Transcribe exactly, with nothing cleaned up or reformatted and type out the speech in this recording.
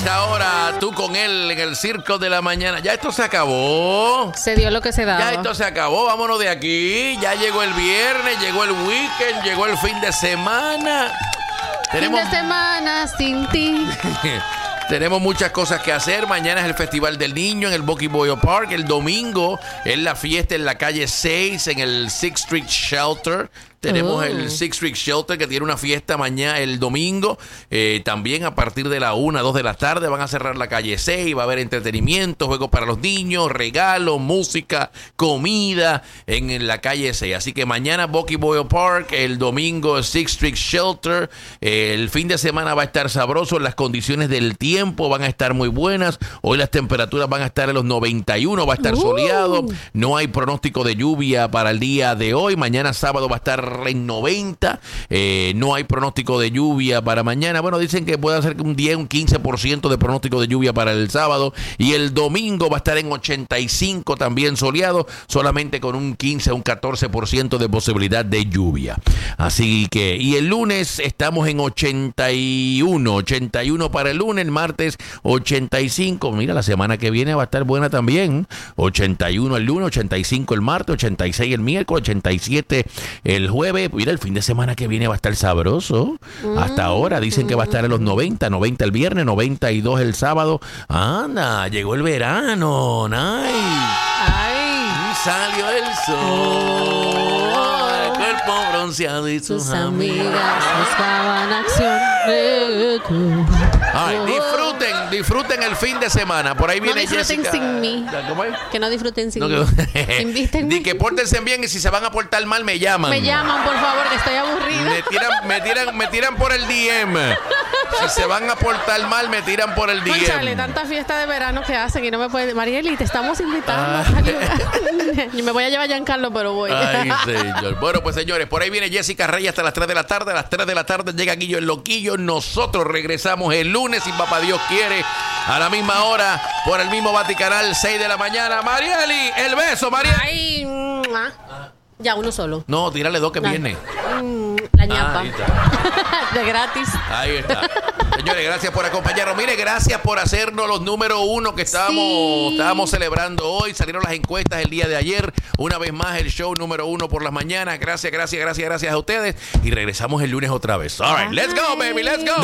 esta hora, tú con él en el Circo de la Mañana. Ya esto se acabó. Se dio lo que se daba. Ya esto se acabó, vámonos de aquí. Ya llegó el viernes, llegó el weekend, llegó el fin de semana. Tenemos... Fin de semana sin ti. Tenemos muchas cosas que hacer. Mañana es el Festival del Niño en el Bucky Boyle Park. El domingo es la fiesta en la calle seis en el Sixth Street Shelter. Tenemos oh. el Sixth Street Shelter que tiene una fiesta mañana, el domingo. Eh, también a partir de la una, dos de la tarde van a cerrar la calle seis. Va a haber entretenimiento, juegos para los niños, regalos, música, comida en, en la calle seis. Así que mañana Bucky Boyle Park, el domingo Sixth Street Shelter. Eh, el fin de semana va a estar sabroso. Las condiciones del tiempo van a estar muy buenas. Hoy las temperaturas van a estar en los noventa y uno. Va a estar uh. soleado. No hay pronóstico de lluvia para el día de hoy. Mañana sábado va a estar en noventa, eh, no hay pronóstico de lluvia para mañana. Bueno, dicen que puede ser un diez, un quince por ciento de pronóstico de lluvia para el sábado, y el domingo va a estar en ochenta y cinco, también soleado, solamente con un quince, un catorce por ciento de posibilidad de lluvia. Así que, y el lunes estamos en ochenta y uno, ochenta y uno para el lunes, el martes ochenta y cinco. Mira, la semana que viene va a estar buena también. ochenta y uno el lunes, ochenta y cinco el martes, ochenta y seis el miércoles, ochenta y siete el jueves. Mira, el fin de semana que viene va a estar sabroso. Mm. Hasta ahora dicen que va a estar en los noventa, noventa el viernes, noventa y dos el sábado. Anda, llegó el verano. Nice. Ay. Salió el sol. Oh. El cuerpo bronceado y sus, sus amigas buscaban acción. Ay, disfruten, disfruten el fin de semana. Por ahí viene Jessica. No disfruten sin mí. ¿Cómo es? Que no disfruten sin no, mí. Que... Ni que pórtense bien, y si se van a portar mal me llaman. Me llaman, por favor, que estoy aburrida. Me tiran, me tiran, me tiran por el D M. Si se van a portar mal, me tiran por el D M. Chale, tanta fiesta de verano que hacen y no me pueden. Marieli, te estamos invitando. Ah. Yo me voy a llevar a Giancarlo, pero voy. Ay, señor. Bueno, pues señores, por ahí viene Jessica Reyes hasta las tres de la tarde. A las tres de la tarde llega Guillo el Loquillo. Nosotros regresamos el lunes, si papá Dios quiere, a la misma hora, por el mismo Vaticanal, seis de la mañana. Marieli, el beso, Marieli. Ay, ah. Ya, uno solo. No, tírale dos que no. viene. Mm, la ñapa. Ah, ahí está. De gratis. Ahí está. Señores, gracias por acompañarnos. Mire, gracias por hacernos los número uno que estábamos, sí. estábamos celebrando hoy. Salieron las encuestas el día de ayer. Una vez más, el show número uno por las mañanas. Gracias, gracias, gracias, gracias a ustedes. Y regresamos el lunes otra vez. All right, let's go, baby, let's go.